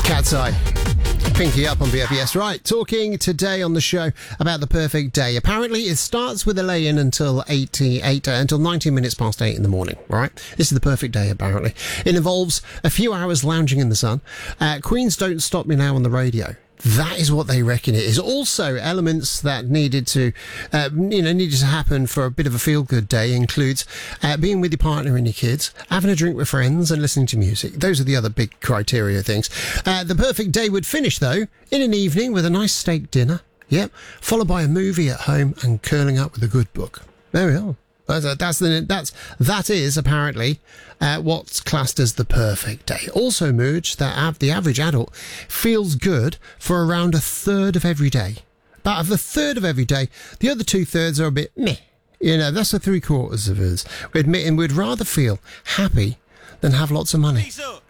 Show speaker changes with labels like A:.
A: Cat's Eye. Pinky up on BFBS. Right, talking today on the show about the perfect day. Apparently, it starts with a lay-in until 19 minutes past 8 in the morning, right? This is the perfect day, apparently. It involves a few hours lounging in the sun. Queen's Don't Stop Me Now on the radio. That is what they reckon it is. Also, elements that needed to happen for a bit of a feel-good day includes being with your partner and your kids, having a drink with friends and listening to music. Those are the other big criteria things. The perfect day would finish, though, in an evening with a nice steak dinner. Yep. Followed by a movie at home and curling up with a good book. There we are. That is apparently what's classed as the perfect day. Also emerged that the average adult feels good for around a third of every day. About a third of every day, the other 2/3 are a bit meh. That's the 3/4 of us. We're admitting we'd rather feel happy than have lots of money.